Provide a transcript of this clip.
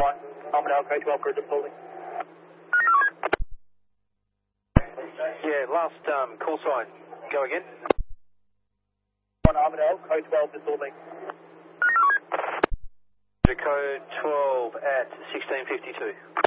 Armadale, code 12, group building. Yeah, last call sign. Go again. Armadale, code 12, building. Code 12 at 1652.